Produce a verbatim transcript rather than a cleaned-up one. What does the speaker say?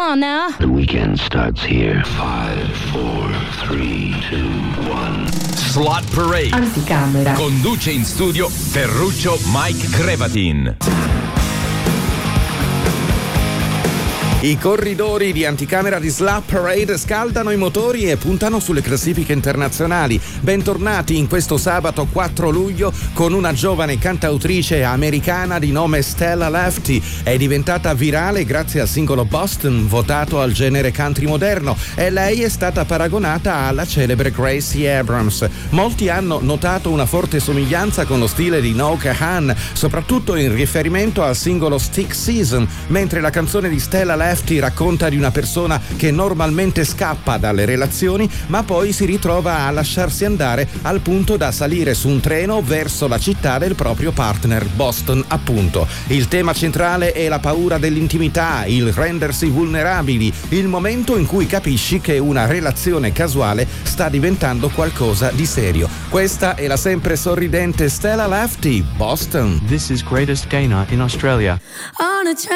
on now. The weekend starts here. five, four, three, two, one. Slot Parade. Anticamera. Conduce in studio Ferruccio Mike Crevatin. I corridori di Anticamera di Slap Parade scaldano i motori e puntano sulle classifiche internazionali. Bentornati in questo sabato quattro luglio con una giovane cantautrice americana di nome Stella Lefty. È diventata virale grazie al singolo Boston, votato al genere country moderno, e lei è stata paragonata alla celebre Gracie Abrams. Molti hanno notato una forte somiglianza con lo stile di Noah Kahan, soprattutto in riferimento al singolo Stick Season, mentre la canzone di Stella Lefty racconta di una persona che normalmente scappa dalle relazioni ma poi si ritrova a lasciarsi andare al punto da salire su un treno verso la città del proprio partner, Boston appunto. Il tema centrale è la paura dell'intimità, il rendersi vulnerabili, il momento in cui capisci che una relazione casuale sta diventando qualcosa di serio. Questa è la sempre sorridente Stella Lefty, Boston. This is Greatest Gainer in Australia. On a